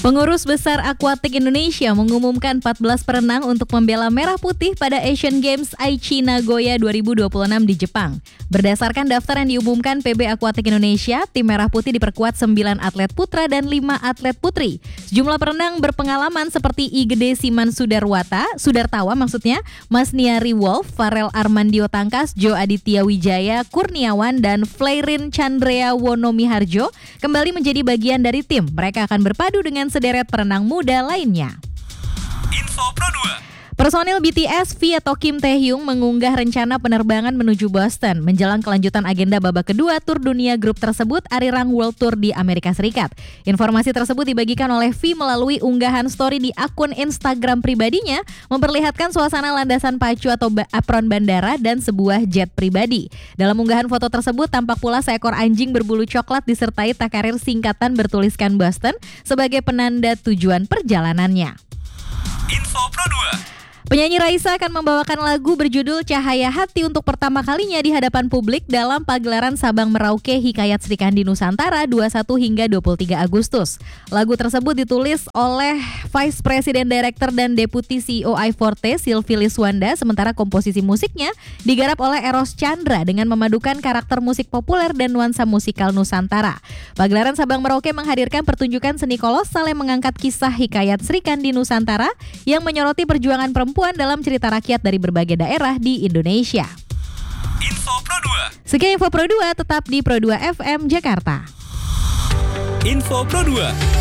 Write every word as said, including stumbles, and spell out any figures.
Pengurus Besar Akuatik Indonesia mengumumkan empat belas perenang untuk membela merah putih pada Asian Games Aichi Nagoya dua ribu dua puluh enam di Jepang. Berdasarkan daftar yang diumumkan P B Akuatik Indonesia, tim merah putih diperkuat sembilan atlet putra dan lima atlet putri. Sejumlah perenang berpengalaman seperti I Gede Siman Sudarwata, Sudartawa maksudnya, Mas Niari Wolf, Farel Armandio Tangkas, Jo Aditya Wijaya Kurniawan, dan Flairin Chandrea Wonomiharjo kembali menjadi bagian dari tim. Mereka akan berpadu dengan sederet perenang muda lainnya. Info Pro dua. Personil B T S V atau Kim Taehyung mengunggah rencana penerbangan menuju Boston menjelang kelanjutan agenda babak kedua tur dunia grup tersebut Arirang World Tour di Amerika Serikat. Informasi tersebut dibagikan oleh V melalui unggahan story di akun Instagram pribadinya, memperlihatkan suasana landasan pacu atau apron bandara dan sebuah jet pribadi. Dalam unggahan foto tersebut tampak pula seekor anjing berbulu coklat disertai takarir singkatan bertuliskan Boston sebagai penanda tujuan perjalanannya. Info Pro dua. Penyanyi Raisa akan membawakan lagu berjudul Cahaya Hati untuk pertama kalinya di hadapan publik dalam pagelaran Sabang Merauke Hikayat Srikandi Nusantara dua puluh satu hingga dua puluh tiga Agustus. Lagu tersebut ditulis oleh Vice President Director dan Deputi C E O I Forte Silvi Liswanda, sementara komposisi musiknya digarap oleh Eros Chandra dengan memadukan karakter musik populer dan nuansa musikal Nusantara. Pagelaran Sabang Merauke menghadirkan pertunjukan seni kolosal yang mengangkat kisah Hikayat Srikandi Nusantara yang menyoroti perjuangan perempuan dalam cerita rakyat dari berbagai daerah di Indonesia. Info Pro dua. Sekian Info Pro dua, tetap di Pro dua F M Jakarta. Info Pro dua.